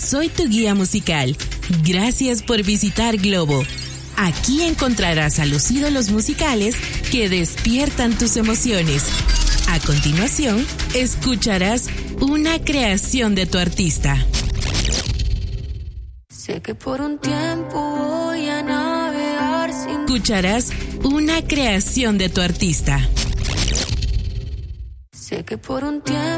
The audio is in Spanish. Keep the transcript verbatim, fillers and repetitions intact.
soy tu guía musical. Gracias por visitar Globo. Aquí encontrarás a los ídolos musicales que despiertan tus emociones. A continuación, escucharás una creación de tu artista. Sé que por un tiempo voy a navegar sin... Escucharás una creación de tu artista. Sé que por un tiempo